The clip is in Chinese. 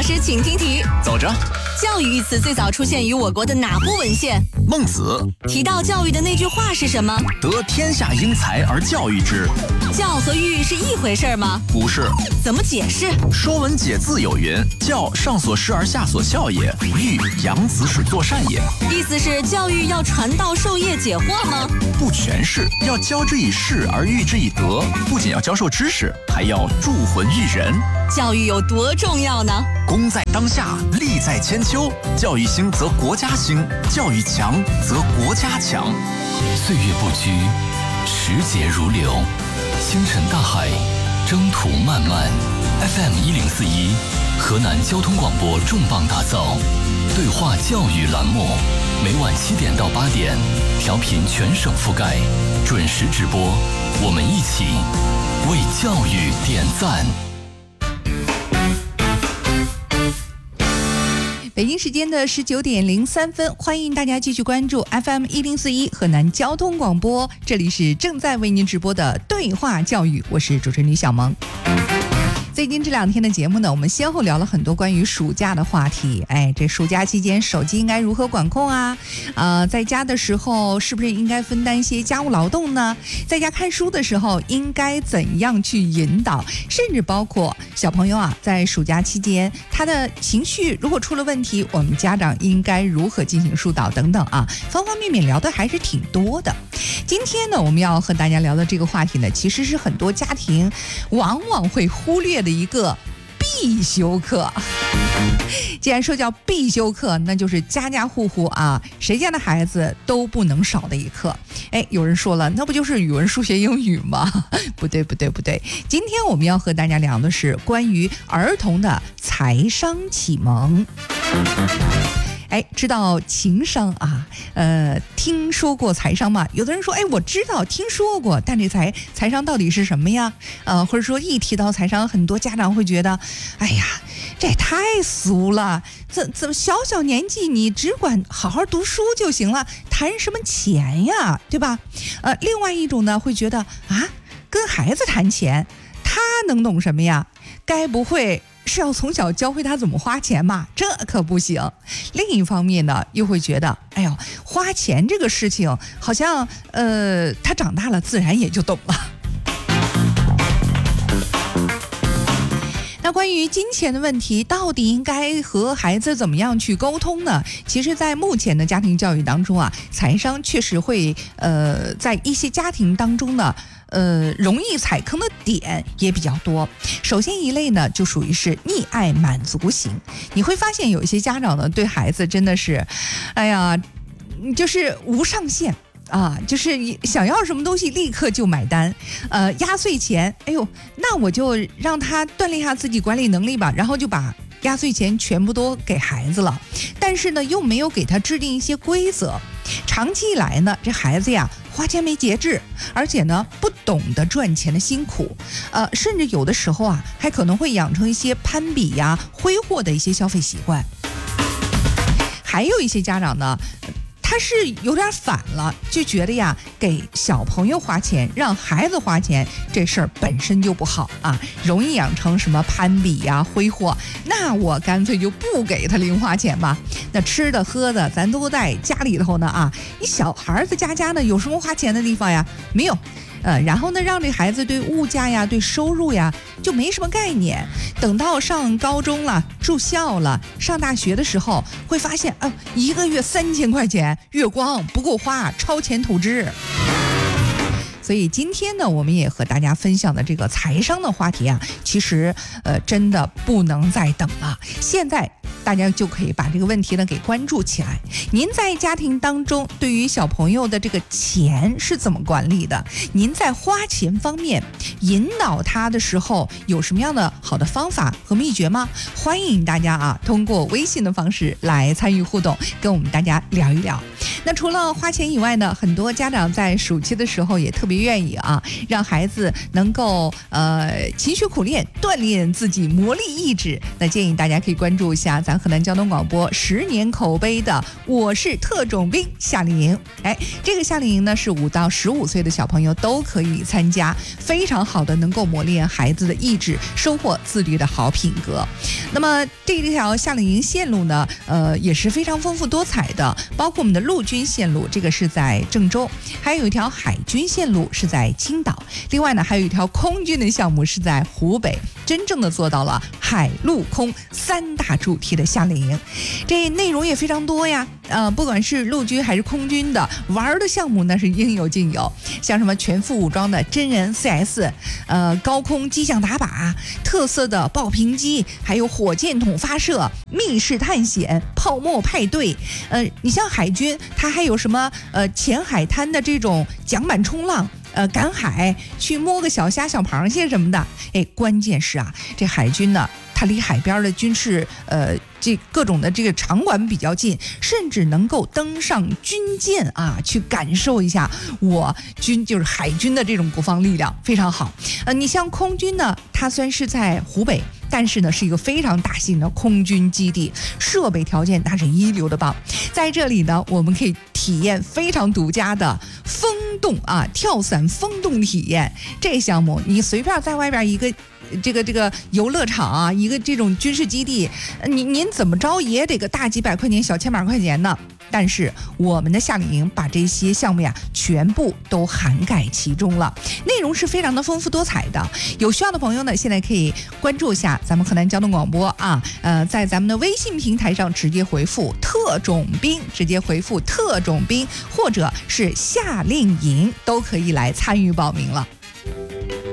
师请听题， 走着。 教育一词最早出现于我国的哪部文献？ 孟子。 提到教育的那句话是什么？ 得天下英才而教育之。 教和育是一回事吗？ 不是。 怎么解释？ 说文解字有云：教，上所施而下所效也；育，养子使作善也。 意思是教育要传道授业解惑吗？ 不全是，要教之以事而育之以德，不仅要教授知识，还要铸魂育人。 教育有多重要呢？ 功在当下，利在千秋。教育兴则国家兴，教育强则国家强。 岁月不居，时节如流，星辰大海，征途漫漫。FM 1041，河南交通广播重磅打造对话教育栏目，每晚7点到8点，调频全省覆盖，准时直播。我们一起为教育点赞。 北京时间的19点03分，欢迎大家继续关注 FM 1041河南交通广播，这里是正在为您直播的对话教育，我是主持人李小萌。最近这2天的节目呢，我们先后聊了很多关于暑假的话题。这暑假期间手机应该如何管控啊？在家的时候是不是应该分担一些家务劳动呢？在家看书的时候应该怎样去引导？甚至包括小朋友啊，在暑假期间他的情绪如果出了问题，我们家长应该如何进行疏导等等啊，方方面面聊的还是挺多的。今天呢，我们要和大家聊的这个话题呢，其实是很多家庭往往会忽略的一个必修课。既然说叫必修课，那就是家家户户啊，谁家的孩子都不能少的一课。有人说了，那不就是语文、数学、英语吗？不对。今天我们要和大家聊的是关于儿童的财商启蒙。知道情商啊，听说过财商吗？有的人说，我知道，听说过，但这财商到底是什么呀？或者说一提到财商，很多家长会觉得，这也太俗了，怎么小年纪你只管好好读书就行了，谈什么钱呀，对吧？另外一种呢，会觉得跟孩子谈钱，他能懂什么呀？该不会是要从小教会他怎么花钱嘛？这可不行。另一方面呢，又会觉得，花钱这个事情好像他长大了自然也就懂了。那关于金钱的问题，到底应该和孩子怎么样去沟通呢？其实在目前的家庭教育当中啊，财商确实会在一些家庭当中呢容易踩坑的点也比较多。首先一类呢，就属于是溺爱满足型。你会发现有一些家长呢，对孩子真的是就是无上限就是想要什么东西立刻就买单，压岁钱，那我就让他锻炼一下自己管理能力吧，然后就把压岁钱全部都给孩子了，但是呢又没有给他制定一些规则，长期以来呢，这孩子呀花钱没节制，而且呢不懂得赚钱的辛苦，甚至有的时候还可能会养成一些攀比呀、挥霍的一些消费习惯。还有一些家长呢，他是有点反了，就觉得给小朋友花钱，让孩子花钱，这事儿本身就不好容易养成什么攀比呀、挥霍。那我干脆就不给他零花钱吧。那吃的喝的咱都在家里头呢你小孩子家呢有什么花钱的地方呀？没有。然后呢，让这孩子对物价呀、对收入呀就没什么概念。等到上高中了、住校了、上大学的时候，会发现一个月3000块钱，月光不够花，超前透支。所以今天呢，我们也和大家分享的这个财商的话题其实真的不能再等了。现在大家就可以把这个问题呢给关注起来。您在家庭当中对于小朋友的这个钱是怎么管理的？您在花钱方面引导他的时候有什么样的好的方法和秘诀吗？欢迎大家通过微信的方式来参与互动，跟我们大家聊一聊。那除了花钱以外呢，很多家长在暑期的时候也特别愿意让孩子能够勤学苦练，锻炼自己，磨砺意志。那建议大家可以关注一下在咱河南交通广播10年口碑的我是特种兵夏令营。这个夏令营呢是5到15岁的小朋友都可以参加，非常好的能够磨练孩子的意志，收获自律的好品格。那么这条夏令营线路呢，也是非常丰富多彩的，包括我们的陆军线路，这个是在郑州，还有一条海军线路是在青岛，另外呢还有一条空军的项目是在湖北，真正的做到了海陆空3大主题的夏令营。这内容也非常多呀，不管是陆军还是空军的玩的项目那是应有尽有，像什么全副武装的真人 CS， 高空机象打靶，特色的爆屏机，还有火箭筒发射、密室探险、泡沫派对。你像海军，它还有什么前海滩的这种桨板冲浪。赶海去摸个小虾小螃蟹什么的。关键是啊，这海军呢，它离海边的军事这各种的这个场馆比较近，甚至能够登上军舰啊，去感受一下我军就是海军的这种国防力量，非常好。你像空军呢，它虽然是在湖北，但是呢是一个非常大型的空军基地，设备条件那是一流的棒。在这里呢，我们可以体验非常独家的风洞啊，跳伞风洞体验。这项目你随便在外边一个这个游乐场啊，一个这种军事基地，您怎么着也得个大几百块钱、小千把块钱呢。但是我们的夏令营把这些项目呀全部都涵盖其中了，内容是非常的丰富多彩的。有需要的朋友呢，现在可以关注一下咱们河南交通广播啊，在咱们的微信平台上直接回复特种兵，直接回复特种兵或者是夏令营，都可以来参与报名了。